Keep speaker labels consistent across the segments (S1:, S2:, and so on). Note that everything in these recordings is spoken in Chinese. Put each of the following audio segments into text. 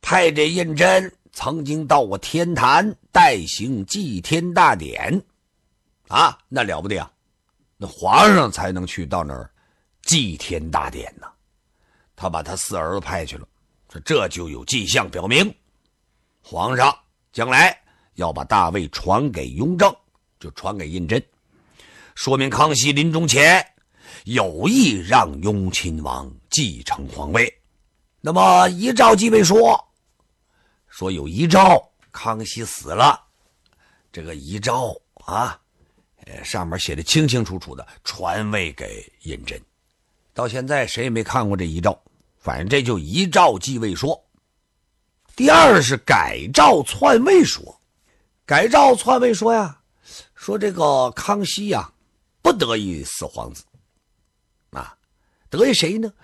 S1: 派这胤禛曾经到过天坛代行祭天大典啊，那了不得啊，那皇上才能去到那儿祭天大典呢。他把他4儿子派去了，这就有迹象表明皇上将来要把大位传给雍正，就传给胤禛，说明康熙临终前有意让雍亲王继承皇位。那么遗诏继位说有遗诏，康熙死了，这个遗诏啊，上面写的清清楚楚的，传位给胤禛。到现在谁也没看过这遗诏，反正这就遗诏继位说。第二是改诏篡位说。改诏篡位说呀，说这个康熙呀不得意4皇子啊，得意谁呢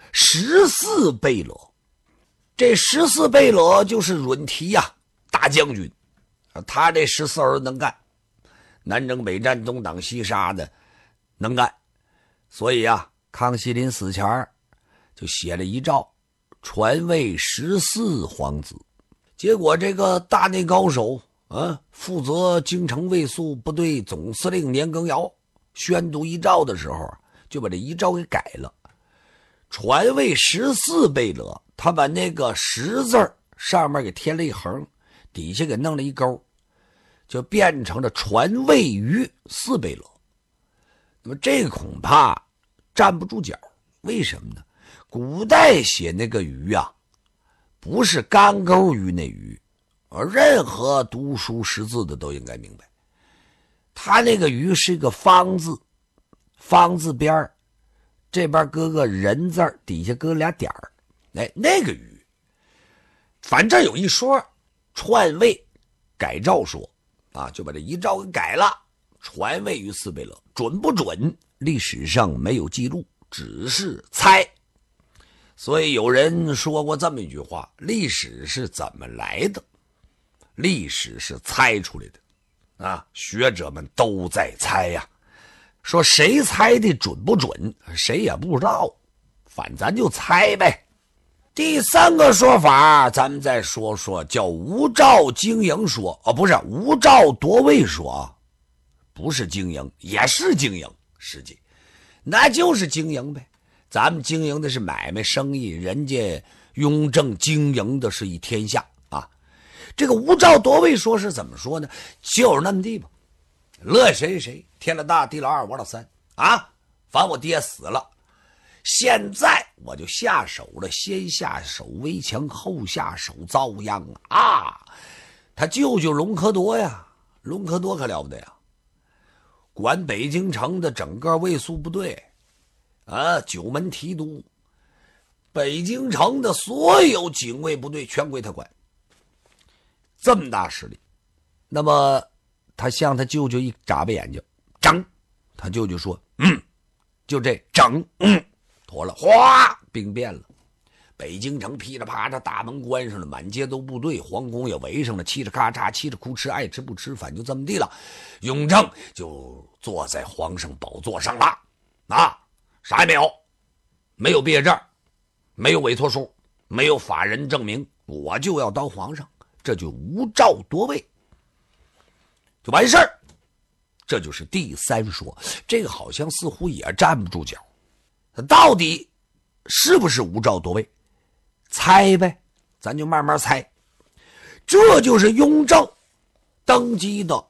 S1: ？14贝勒。这14贝勒就是允提呀，大将军，他这14儿能干，南征北战，东挡西杀的能干，所以啊，康熙临死前就写了遗诏，传位14皇子。结果这个大内高手负责京城卫戍部队总司令年羹尧宣读遗诏的时候，就把这遗诏给改了，传位14贝勒，他把那个10字上面给添了一横，底下给弄了一勾，就变成了传位于4贝勒。那么这恐怕站不住脚，为什么呢？古代写那个于啊，不是干钩于那于，而任何读书识字的都应该明白，他那个于是个方字，方字边这边搁个人字，底下搁俩点儿，那个于。反正有一说，篡位改诏说啊，就把这遗诏给改了，传位于4贝勒，准不准？历史上没有记录，只是猜。所以有人说过这么一句话：历史是怎么来的？历史是猜出来的啊！学者们都在猜呀，说谁猜的准不准，谁也不知道，反咱就猜呗。第3个说法，咱们再说说，叫无诏经营说不是无诏夺位说啊，不是经营，也是经营，实际那就是经营呗。咱们经营的是买卖生意，人家雍正经营的是一天下啊。这个无诏夺位说是怎么说呢？就是那么地吧，乐谁谁，天老大地老二我老三啊，反正我爹死了，现在我就下手了，先下手为强，后下手遭殃啊！他舅舅隆科多呀，隆科多可了不得呀，管北京城的整个卫戍部队啊，9门提督，北京城的所有警卫部队全归他管，这么大势力。那么他向他舅舅一眨巴眼睛，整，他舅舅说就这整，妥了，哗，兵变了。北京城噼里啪嚓，大门关上了，满街都部队，皇宫也围上了，嘁哩咔嚓，嘁哩哭哧，爱吃不吃，反正就这么地了。雍正就坐在皇上宝座上了啊，啥也没有，没有毕业证，没有委托书，没有法人证明，我就要当皇上，这就无诏夺位，就完事儿。这就是第3说，这个好像似乎也站不住脚，到底是不是无诏夺位？猜呗，咱就慢慢猜。这就是雍正登基的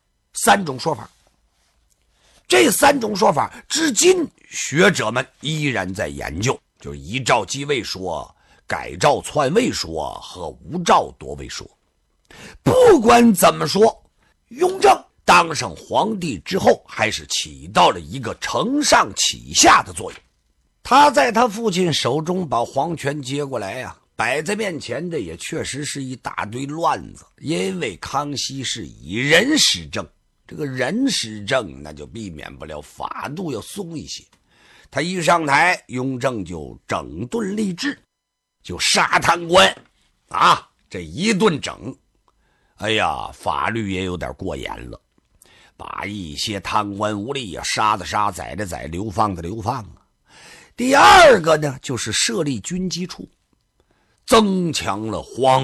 S1: 3种说法。这3种说法至今学者们依然在研究，就是遗诏继位说、改诏篡位说和无诏夺位说。不管怎么说，雍正当上皇帝之后，还是起到了一个承上启下的作用。他在他父亲手中把皇权接过来呀，摆在面前的也确实是一大堆乱子。因为康熙是以人施政，这个人施政那就避免不了法度要松一些。他一上台，雍正就整顿吏治，就杀贪官啊，这一顿整，哎呀，法律也有点过严了，把一些贪官污吏杀的杀，宰的宰，流放的流放啊。第2个呢，就是设立军机处，增强了皇